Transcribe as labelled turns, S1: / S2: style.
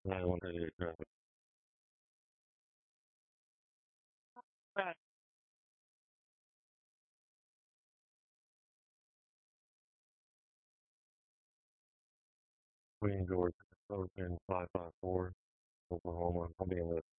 S1: 918 traffic. Queen George, 10554, Oklahoma. I'll be in the